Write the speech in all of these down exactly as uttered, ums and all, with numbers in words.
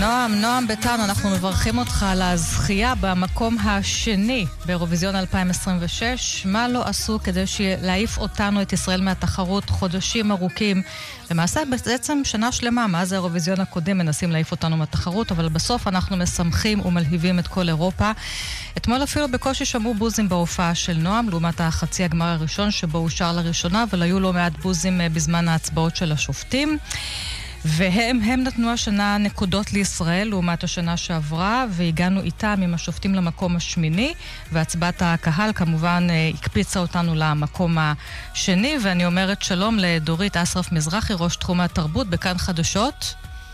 נועם, נועם ביטן, אנחנו מברכים אותך על הזכייה במקום השני באירוויזיון אלפיים עשרים ושש. מה לא עשו כדי להעיף אותנו, את ישראל, מהתחרות חודשים ארוכים? למעשה בעצם שנה שלמה, מאז האירוויזיון הקודם מנסים להעיף אותנו מהתחרות, אבל בסוף אנחנו משמחים ומלהיבים את כל אירופה. אתמול אפילו בקושי שמעו בוזים בהופעה של נועם, לעומת החצי הגמר הראשון שבו הוא שר לראשונה, אבל היו לא מעט בוזים בזמן ההצבעות של השופטים. והם הם נתנו השנה נקודות לישראל לעומת השנה שעברה, והגענו איתם עם השופטים למקום השמיני, והצבעת הקהל כמובן הקפיצה אותנו למקום השני. ואני אומרת שלום לדורית אסרף מזרחי, ראש תחום התרבות בכאן חדשות.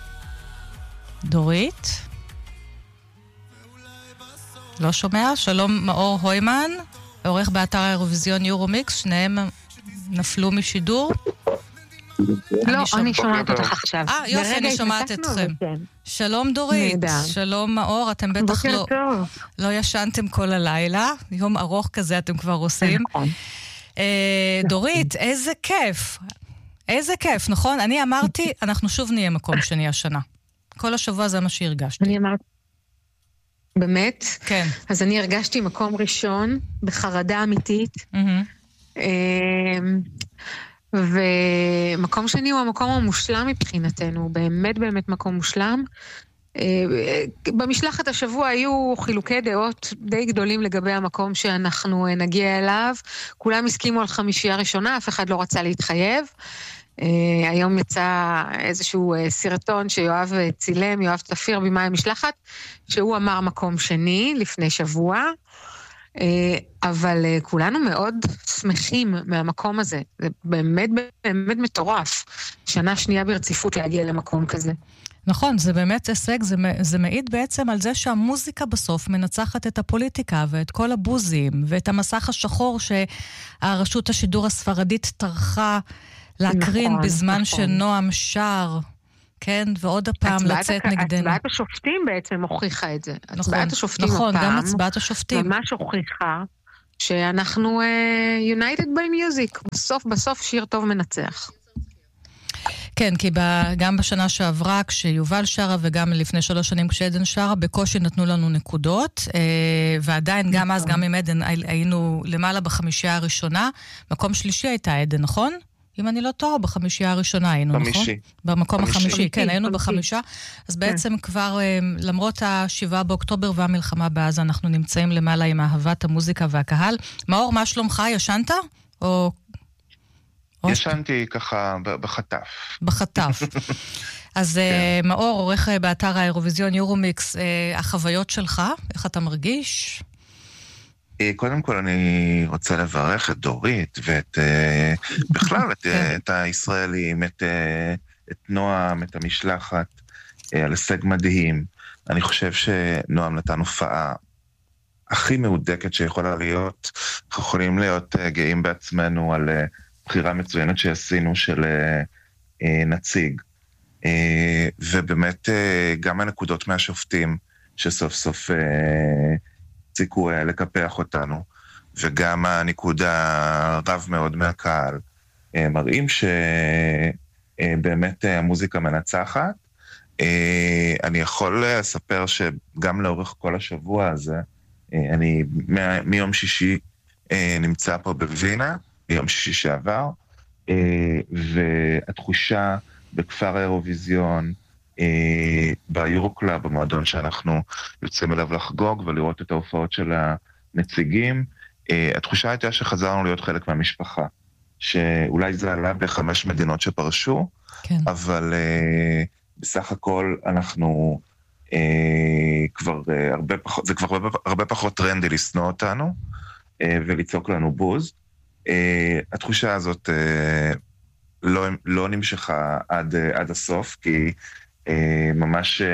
דורית? לא שומע? שלום מאור הוימן, עורך באתר האירוויזיון יורומיקס, שניהם נפלו משידור. לא, אני שומעת אותך עכשיו. אה, יופי, אני שומעת אתכם. שלום דורית, שלום מאור, אתם בטח לא ישנתם כל הלילה, יום ארוך כזה אתם כבר עושים. דורית, איזה כיף, איזה כיף, נכון? אני אמרתי, אנחנו שוב נהיה מקום שני השנה. כל השבוע זה מה שהרגשתי. אני אמרתי, באמת? כן. אז אני הרגשתי מקום ראשון, בחרדה אמיתית. ומקום שני הוא המקום המושלם מבחינתנו, באמת באמת מקום מושלם. במשלחת השבוע היו חילוקי דעות די גדולים לגבי המקום שאנחנו נגיע אליו. כולם הסכימו על חמישייה ראשונה, אף אחד לא רצה להתחייב. היום יצא איזשהו סרטון שיואב צילם, יואב תפיר במאי המשלחת, שהוא אמר מקום שני לפני שבוע. אבל כולנו מאוד שמחים מהמקום הזה. זה באמת באמת מטורף. שנה שנייה ברציפות להגיע למקום כזה. נכון, זה באמת הישג, זה, זה מעיד בעצם על זה שהמוזיקה בסוף מנצחת את הפוליטיקה ואת כל הבוזים ואת המסך השחור שהרשות השידור הספרדית טרחה להקרין נכון, בזמן נכון. שנועם שר, כן, ועוד הפעם לצאת נגדנו. הצבעת השופטים בעצם הוכיחה את זה. נכון, הצבעת השופטים נכון, הפעם, גם הצבעת השופטים. ממש הוכיחה שאנחנו uh, United by Music. בסוף, בסוף שיר טוב מנצח. כן, כי גם בשנה שעברה, כשיובל שרה וגם לפני שלוש שנים כשעדן שרה, בקושי נתנו לנו נקודות, ועדיין גם אז, גם עם עדן, היינו למעלה בחמישייה הראשונה. מקום שלישי הייתה עדן, נכון? אם אני לא טועה, בחמישייה הראשונה היינו, נכון? חמישי. במקום החמישי, כן, היינו בחמישה. אז בעצם כבר, למרות השבעה באוקטובר והמלחמה בעזה, אנחנו נמצאים למעלה עם אהבת המוזיקה והקהל. מאור, מה שלומך? ישנת? או... ישנתי ככה בחטף. בחטף. אז מאור, עורך באתר האירוויזיון יורומיקס, החוויות שלך, איך אתה מרגיש? קודם כל אני רוצה לברך את דורית ואת בכלל את, את הישראלים, את, את נועם, את המשלחת, על הישג מדהים. אני חושב שנועם נתן הופעה הכי מהודקת שיכולה להיות. אנחנו יכולים להיות גאים בעצמנו על בחירה מצוינת שעשינו של נציג. ובאמת גם הנקודות מהשופטים שסוף סוף הציקו לקפח אותנו, וגם הנקודה רב מאוד מהקהל, מראים שבאמת המוזיקה מנצחת. אני יכול לספר שגם לאורך כל השבוע הזה, אני מיום שישי נמצא פה בווינה, מיום שישי שעבר, והתחושה בכפר האירוויזיון, ביורוקלאב, במועדון שאנחנו יוצאים אליו לחגוג ולראות את ההופעות של הנציגים, התחושה הייתה שחזרנו להיות חלק מהמשפחה, שאולי זה עלה בחמש מדינות שפרשו, כן. אבל בסך הכל אנחנו כבר הרבה פחות, זה כבר הרבה, הרבה פחות טרנדי לסנוע אותנו וליצוק לנו בוז. התחושה הזאת לא, לא נמשכה עד, עד הסוף, כי ממש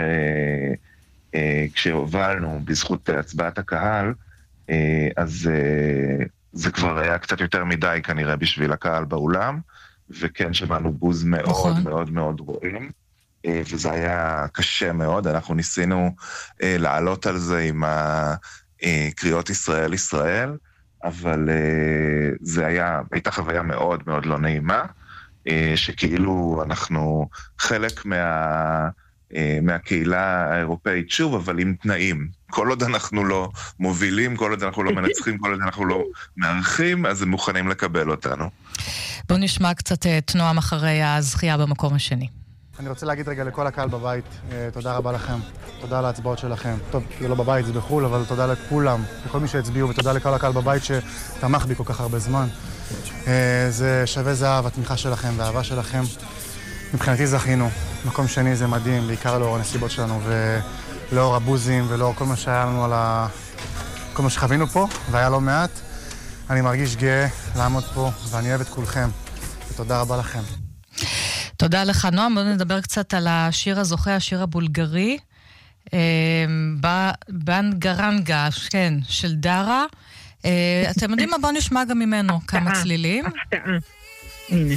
כשהובלנו בזכות הצבעת הקהל, אז זה כבר היה קצת יותר מדי כנראה בשביל הקהל באולם, וכן שמענו בוז מאוד מאוד מאוד רואים, וזה היה קשה מאוד. אנחנו ניסינו לעלות על זה עם הקריאות ישראל ישראל, אבל זה היה, הייתה חוויה מאוד מאוד לא נעימה, שכאילו אנחנו חלק מה, מהקהילה האירופאית, שוב, אבל עם תנאים. כל עוד אנחנו לא מובילים, כל עוד אנחנו לא מנצחים, כל עוד אנחנו לא מארחים, אז הם מוכנים לקבל אותנו. בואו נשמע קצת את נועם אחרי הזכייה במקום השני. אני רוצה להגיד רגע לכל הקהל בבית, תודה רבה לכם, תודה על ההצבעות שלכם. טוב, זה לא בבית, זה בחול, אבל תודה לכולם, לכל מי שהצביעו, ותודה לכל הקהל בבית שתמך בי כל כך הרבה זמן. זה שווה זהב, התמיכה שלכם והאהבה שלכם. מבחינתי זכינו, מקום שני זה מדהים, בעיקר לאור הנסיבות שלנו, ולאור הבוזים ולאור כל מה שהיה לנו על ה... כל מה שחווינו פה, והיה לא מעט. אני מרגיש גאה לעמוד פה, ואני אוהב את כולכם, ותודה רבה לכם. תודה לך, נועם. בואו נדבר קצת על השיר הזוכה, השיר הבולגרי, בנגרנגה, כן, של דרה. אתם יודעים מה? בואו נשמע גם ממנו כמה צלילים. הפתעה. הנה.